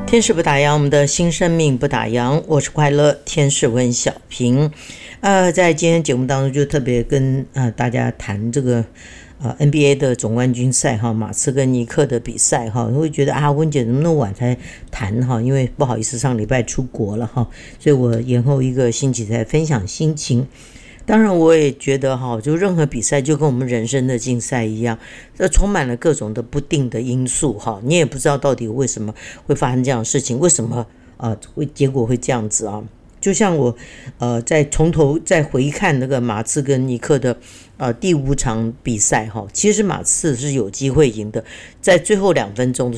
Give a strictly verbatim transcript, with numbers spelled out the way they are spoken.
天使不打烊，我们的新生命不打烊。我是快乐天使温小平。呃，在今天节目当中，就特别跟呃大家谈这个呃 N B A 的总冠军赛哈，马刺跟尼克的比赛哈。你会觉得啊，温姐怎么那么晚才谈哈？因为不好意思，上礼拜出国了哈，所以我延后一个星期才分享心情。当然我也觉得哈，就任何比赛就跟我们人生的竞赛一样，这充满了各种的不定的因素哈，你也不知道到底为什么会发生这样的事情，为什么呃会结果会这样子啊？就像我呃在从头再回看那个马刺跟尼克的呃第五场比赛哈，其实马刺是有机会赢的，在最后两分钟的